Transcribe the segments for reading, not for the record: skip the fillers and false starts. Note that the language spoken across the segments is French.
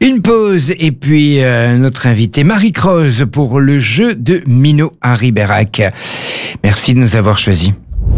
Une pause et puis notre invitée Marie-Croze pour le jeu de Minot à Ribérac. Merci de nous avoir choisis.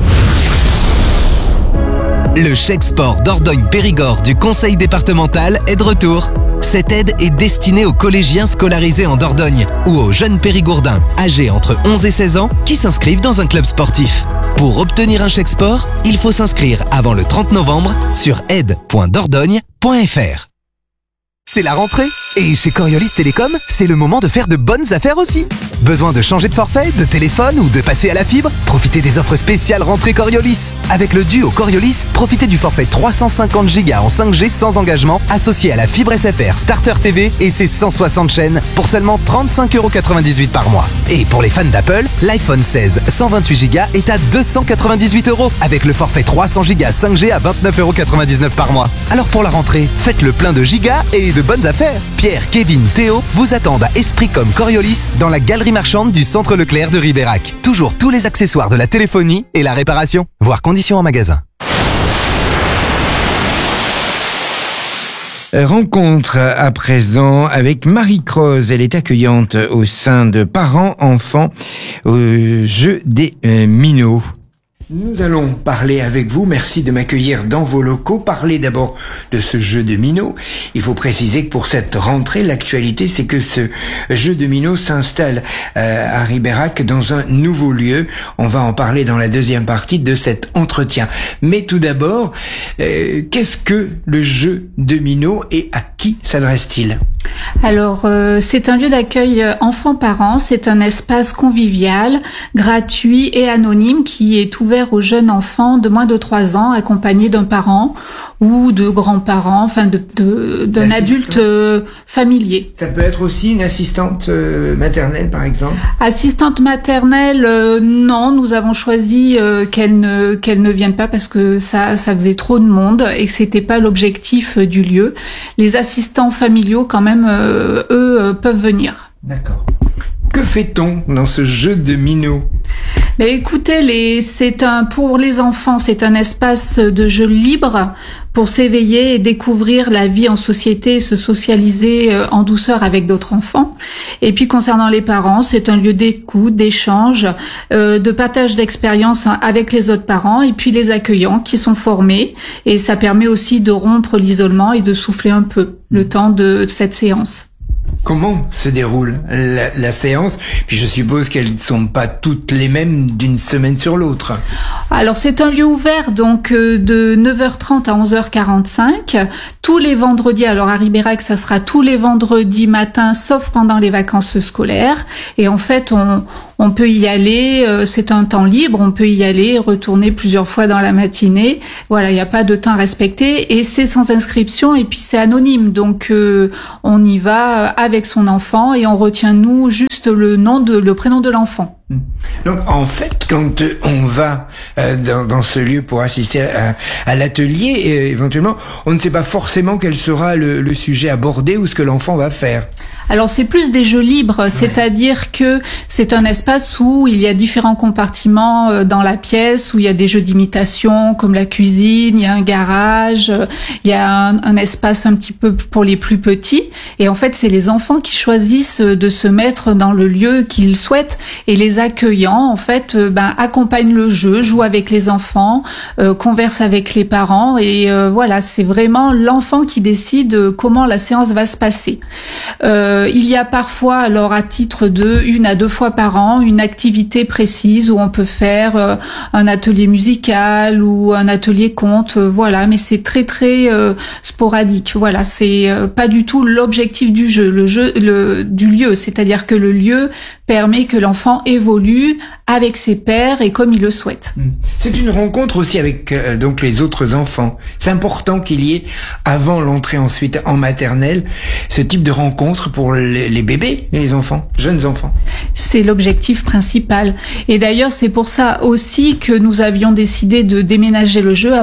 Le chèque sport Dordogne-Périgord du conseil départemental est de retour. Cette aide est destinée aux collégiens scolarisés en Dordogne ou aux jeunes périgourdins âgés entre 11 et 16 ans qui s'inscrivent dans un club sportif. Pour obtenir un chèque sport, il faut s'inscrire avant le 30 novembre sur aide.dordogne.fr. C'est la rentrée et chez Coriolis Télécom, c'est le moment de faire de bonnes affaires aussi. Besoin de changer de forfait, de téléphone ou de passer à la fibre? Profitez des offres spéciales rentrée Coriolis. Avec le duo Coriolis, profitez du forfait 350 Go en 5G sans engagement associé à la fibre SFR Starter TV et ses 160 chaînes pour seulement 35,98 € par mois. Et pour les fans d'Apple, l'iPhone 16 128 Go est à 298 € avec le forfait 300 Go 5G à 29,99 € par mois. Alors pour la rentrée, faites le plein de gigas et de bonnes affaires. Pierre, Kevin, Théo vous attendent à Esprit comme Coriolis dans la galerie marchande du centre Leclerc de Ribérac. Toujours tous les accessoires de la téléphonie et la réparation. Voir conditions en magasin. Rencontre à présent avec Marie-Croze. Elle est accueillante au sein de Parents-Enfants au jeu des Minots. Nous allons parler avec vous, merci de m'accueillir dans vos locaux, parler d'abord de ce jeu de Minot. Il faut préciser que pour cette rentrée, l'actualité c'est que ce jeu de Minot s'installe à Ribérac dans un nouveau lieu. On va en parler dans la deuxième partie de cet entretien. Mais tout d'abord, qu'est-ce que le jeu de Minot et à qui s'adresse-t-il ? Alors, c'est un lieu d'accueil enfants-parents, c'est un espace convivial, gratuit et anonyme qui est ouvert aux jeunes enfants de moins de 3 ans accompagnés d'un parent ou de grands-parents, enfin d'un adulte familier. Ça peut être aussi une assistante maternelle par exemple ? Assistante maternelle, non, nous avons choisi qu'elle ne vienne pas parce que ça faisait trop de monde et que c'était pas l'objectif du lieu. Les assistants familiaux quand même, eux, peuvent venir. D'accord. Que fait-on dans ce jeu de Minot ? Mais écoutez, pour les enfants, c'est un espace de jeu libre pour s'éveiller et découvrir la vie en société et se socialiser en douceur avec d'autres enfants. Et puis concernant les parents, c'est un lieu d'écoute, d'échange, de partage d'expériences avec les autres parents et puis les accueillants qui sont formés. Et ça permet aussi de rompre l'isolement et de souffler un peu le temps de cette séance. Comment se déroule la séance ? Puis je suppose qu'elles ne sont pas toutes les mêmes d'une semaine sur l'autre. Alors c'est un lieu ouvert donc de 9h30 à 11h45 tous les vendredis. Alors à Ribérac ça sera tous les vendredis matin sauf pendant les vacances scolaires. Et en fait on peut y aller, c'est un temps libre, on peut y aller, retourner plusieurs fois dans la matinée. Voilà, il n'y a pas de temps respecté et c'est sans inscription et puis c'est anonyme. Donc on y va avec son enfant et on retient nous juste le prénom de l'enfant. Donc en fait, quand on va dans ce lieu pour assister à l'atelier, éventuellement, on ne sait pas forcément quel sera le sujet abordé ou ce que l'enfant va faire. Alors c'est plus des jeux libres, c'est-à-dire que c'est un espace où il y a différents compartiments dans la pièce, où il y a des jeux d'imitation comme la cuisine, il y a un garage, il y a un espace un petit peu pour les plus petits. Et en fait, c'est les enfants qui choisissent de se mettre dans le lieu qu'ils souhaitent. Et les accueillants, en fait, accompagnent le jeu, jouent avec les enfants, conversent avec les parents. Et voilà, c'est vraiment l'enfant qui décide comment la séance va se passer. Il y a parfois, alors à titre de 1 à 2 fois par an, une activité précise où on peut faire un atelier musical ou un atelier conte, voilà, mais c'est très très sporadique. Voilà, c'est pas du tout l'objectif du jeu, du lieu, c'est-à-dire que le lieu permet que l'enfant évolue avec ses pairs et comme il le souhaite. C'est une rencontre aussi avec donc les autres enfants. C'est important qu'il y ait, avant l'entrée ensuite en maternelle, ce type de rencontre pour les bébés et les enfants, jeunes enfants. C'est l'objectif principal. Et d'ailleurs, c'est pour ça aussi que nous avions décidé de déménager le lieu.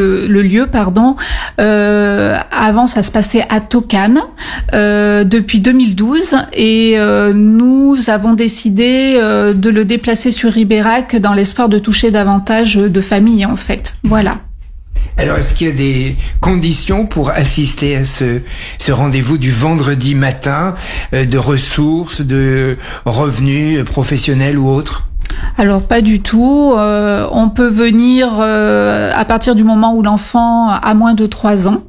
Avant, ça se passait à Tocane depuis 2012 et nous avons décidé de le déplacer sur Ribérac dans l'espoir de toucher davantage de familles en fait. Voilà. Alors, est-ce qu'il y a des conditions pour assister à ce rendez-vous du vendredi matin, de ressources, de revenus professionnels ou autres? Alors pas du tout. On peut venir à partir du moment où l'enfant a moins de 3 ans.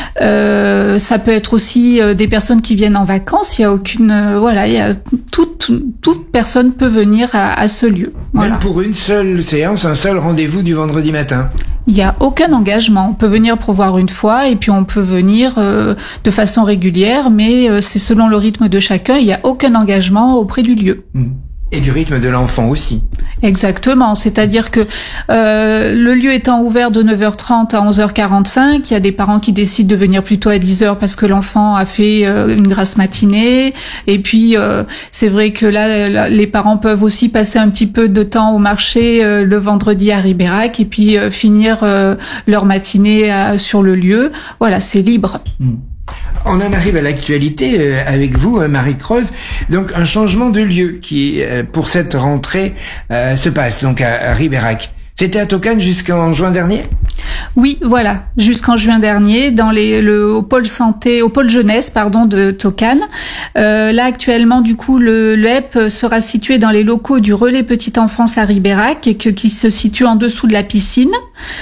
Ça peut être aussi des personnes qui viennent en vacances. Il y a aucune, il y a toute personne peut venir à ce lieu. Voilà. Même pour une seule séance, un seul rendez-vous du vendredi matin. Il n'y a aucun engagement. On peut venir pour voir une fois et puis on peut venir de façon régulière, mais c'est selon le rythme de chacun. Il n'y a aucun engagement auprès du lieu. Et du rythme de l'enfant aussi. Exactement, c'est-à-dire que le lieu étant ouvert de 9h30 à 11h45, il y a des parents qui décident de venir plutôt à 10h parce que l'enfant a fait une grasse matinée. Et puis c'est vrai que là, les parents peuvent aussi passer un petit peu de temps au marché le vendredi à Ribérac et puis finir leur matinée sur le lieu. Voilà, c'est libre. On en arrive à l'actualité avec vous, Marie-Creuse. Donc un changement de lieu qui, pour cette rentrée, se passe donc à Ribérac. C'était à Tocane jusqu'en juin dernier ? Oui, voilà, jusqu'en juin dernier, dans au pôle santé, au pôle jeunesse, de Tocane. Là actuellement, du coup, le HEP sera situé dans les locaux du Relais Petite Enfance à Ribérac et qui se situe en dessous de la piscine.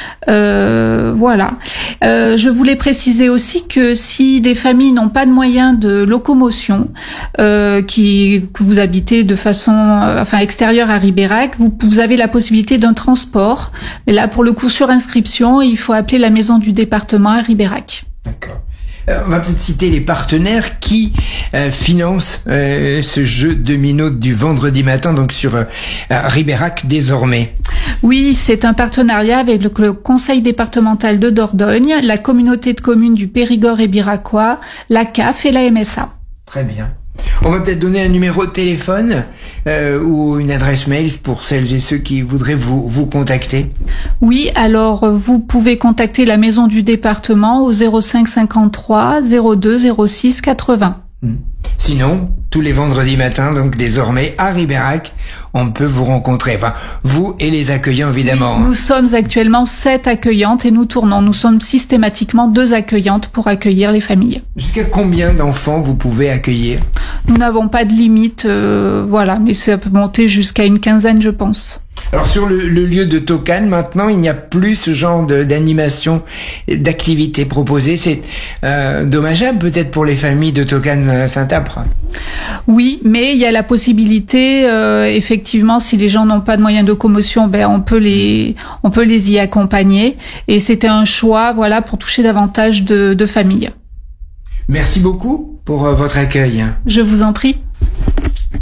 Voilà. Je voulais préciser aussi que si des familles n'ont pas de moyens de locomotion, que vous habitez de façon, extérieure à Ribérac, vous avez la possibilité d'un transport. Mais là, pour le coup, sur inscription, il faut appeler la maison du département à Ribérac. D'accord. On va peut-être citer les partenaires qui financent ce jeu domino du vendredi matin, donc sur Ribérac désormais. Oui, c'est un partenariat avec le Conseil départemental de Dordogne, la communauté de communes du Périgord et Biracois, la CAF et la MSA. Très bien. On va peut-être donner un numéro de téléphone ou une adresse mail pour celles et ceux qui voudraient vous contacter. Oui, alors vous pouvez contacter la maison du département au 05 53 02 06 80. Sinon, tous les vendredis matins, donc désormais à Ribérac, on peut vous rencontrer. Enfin, vous et les accueillants, évidemment. Oui, nous sommes actuellement 7 accueillantes et nous tournons. Nous sommes systématiquement 2 accueillantes pour accueillir les familles. Jusqu'à combien d'enfants vous pouvez accueillir ? Nous n'avons pas de limite, mais ça peut monter jusqu'à une 15aine, je pense. Alors sur le lieu de Tocane, maintenant, il n'y a plus ce genre d'animation, d'activité proposée. C'est dommageable peut-être pour les familles de Tocane-Saint-Apre. Oui, mais il y a la possibilité, effectivement, si les gens n'ont pas de moyens de locomotion, on peut les y accompagner. Et c'était un choix, pour toucher davantage de familles. Merci beaucoup pour votre accueil. Je vous en prie.